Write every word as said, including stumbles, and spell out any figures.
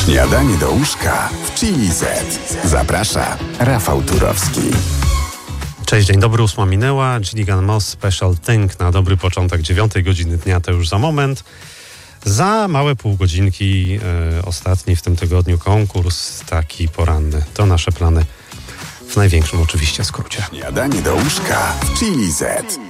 Śniadanie do łóżka w Chili Z. Zaprasza Rafał Turowski. Cześć, dzień dobry, ósma minęła. Gilligan Moss Special Thing na dobry początek dziewiątej godziny dnia, to już za moment. Za małe pół godzinki e, ostatni w tym tygodniu konkurs taki poranny. To nasze plany w największym oczywiście skrócie. Śniadanie do łóżka w Chili Z.